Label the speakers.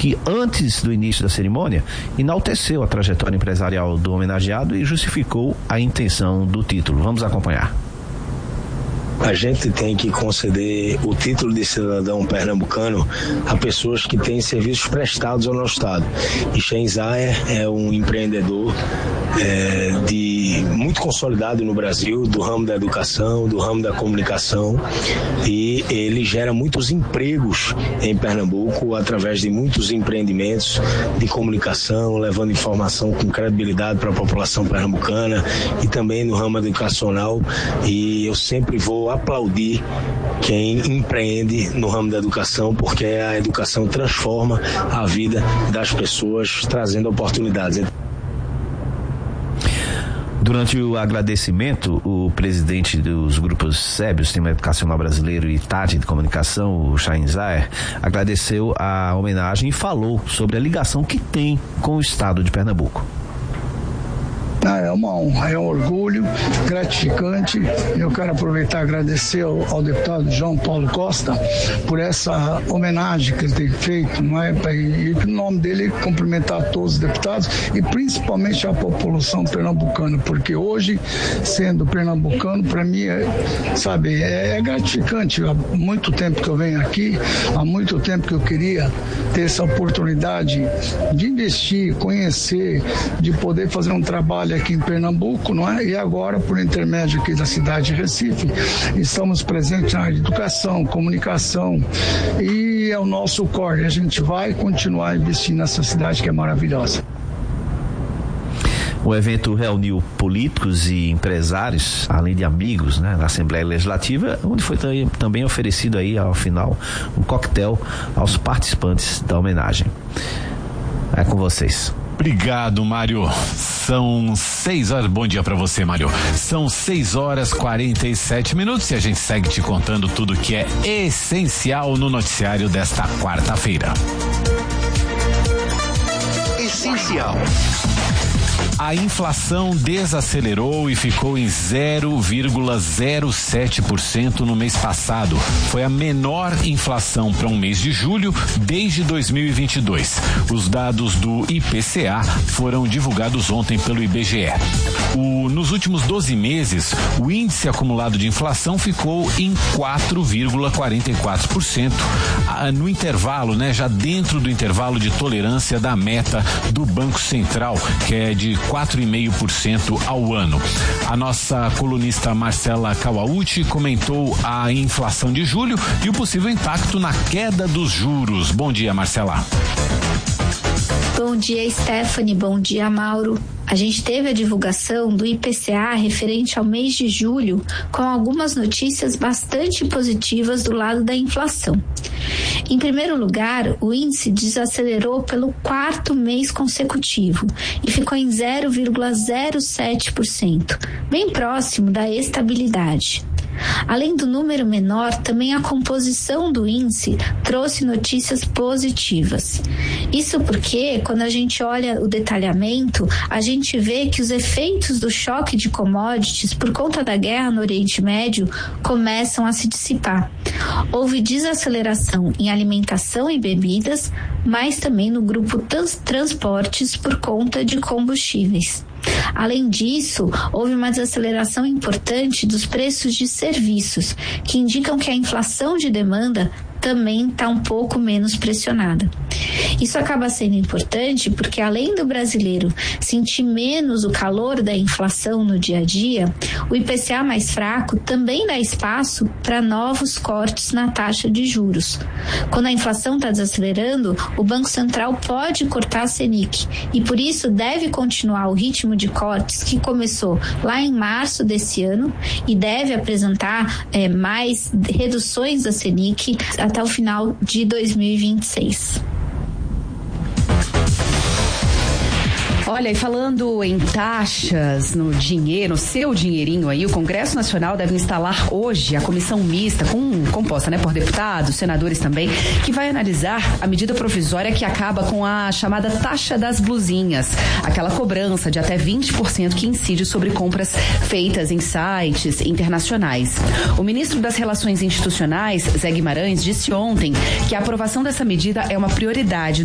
Speaker 1: que antes do início da cerimônia enalteceu a trajetória empresarial do homenageado e justificou a intenção do título. Vamos acompanhar.
Speaker 2: A gente tem que conceder o título de cidadão pernambucano a pessoas que têm serviços prestados ao nosso estado. E Chain Zaher é um empreendedor muito consolidado no Brasil, do ramo da educação, do ramo da comunicação, e ele gera muitos empregos em Pernambuco através de muitos empreendimentos de comunicação, levando informação com credibilidade para a população pernambucana e também no ramo educacional. E eu sempre vou aplaudir quem empreende no ramo da educação, porque a educação transforma a vida das pessoas, trazendo oportunidades.
Speaker 1: Durante o agradecimento, o presidente dos grupos SEB, o Sistema Educacional Brasileiro, e TAD de Comunicação, o Chain Zaher, agradeceu a homenagem e falou sobre a ligação que tem com o estado de Pernambuco.
Speaker 3: É uma honra, é um orgulho gratificante. Eu quero aproveitar e agradecer ao deputado João Paulo Costa por essa homenagem que ele tem feito, não é? E em nome dele cumprimentar todos os deputados e principalmente a população pernambucana, porque hoje, sendo pernambucano, para mim é gratificante. Há muito tempo que eu venho aqui, há muito tempo que eu queria ter essa oportunidade de investir, conhecer, de poder fazer um trabalho aqui em Pernambuco, não é? E agora, por intermédio aqui da cidade de Recife, estamos presentes na área de educação, comunicação, e é o nosso core. A gente vai continuar investindo nessa cidade que é maravilhosa.
Speaker 1: O evento reuniu políticos e empresários, além de amigos, né, na Assembleia Legislativa, onde foi também oferecido aí, ao final, um coquetel aos participantes da homenagem. É com vocês.
Speaker 4: Obrigado, Mário. São 6 horas. Bom dia pra você, Mário. São 6h47 e a gente segue te contando tudo que é essencial no noticiário desta quarta-feira.
Speaker 5: Essencial.
Speaker 4: A inflação desacelerou e ficou em 0,07% no mês passado. Foi a menor inflação para um mês de julho desde 2022. Os dados do IPCA foram divulgados ontem pelo IBGE. Nos últimos 12 meses, o índice acumulado de inflação ficou em 4,44%. No intervalo, né, já dentro do intervalo de tolerância da meta do Banco Central, que é de 4,5% ao ano. A nossa colunista Marcela Kawauchi comentou a inflação de julho e o possível impacto na queda dos juros. Bom dia, Marcela.
Speaker 6: Bom dia, Stephanie. Bom dia, Mauro. A gente teve a divulgação do IPCA referente ao mês de julho, com algumas notícias bastante positivas do lado da inflação. Em primeiro lugar, o índice desacelerou pelo 4º mês consecutivo e ficou em 0,07%, bem próximo da estabilidade. Além do número menor, também a composição do índice trouxe notícias positivas. Isso porque, quando a gente olha o detalhamento, a gente vê que os efeitos do choque de commodities por conta da guerra no Oriente Médio começam a se dissipar. Houve desaceleração em alimentação e bebidas, mas também no grupo transportes por conta de combustíveis. Além disso, houve uma desaceleração importante dos preços de serviços, que indicam que a inflação de demanda também está um pouco menos pressionada. Isso acaba sendo importante porque, além do brasileiro sentir menos o calor da inflação no dia a dia, o IPCA mais fraco também dá espaço para novos cortes na taxa de juros. Quando a inflação está desacelerando, o Banco Central pode cortar a Selic e, por isso, deve continuar o ritmo de cortes que começou lá em março desse ano e deve apresentar mais reduções da Selic até o final de 2026.
Speaker 7: Olha, e falando em taxas, no dinheiro, seu dinheirinho aí, o Congresso Nacional deve instalar hoje a comissão mista, composta, por deputados, senadores também, que vai analisar a medida provisória que acaba com a chamada taxa das blusinhas, aquela cobrança de até 20% que incide sobre compras feitas em sites internacionais. O ministro das Relações Institucionais, Zé Guimarães, disse ontem que a aprovação dessa medida é uma prioridade